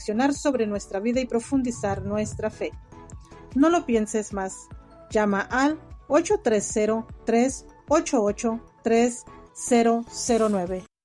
reflexionar sobre nuestra vida y profundizar nuestra fe. No lo pienses más. Llama al 830-388-3009.